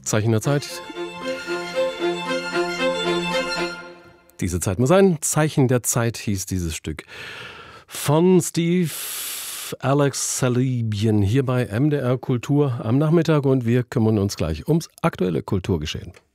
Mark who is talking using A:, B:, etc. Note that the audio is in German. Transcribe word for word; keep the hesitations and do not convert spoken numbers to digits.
A: Zeichen der Zeit. Diese Zeit muss sein. Zeichen der Zeit hieß dieses Stück. Von Steve Alex Salibian hier bei M D R Kultur am Nachmittag und wir kümmern uns gleich ums aktuelle Kulturgeschehen.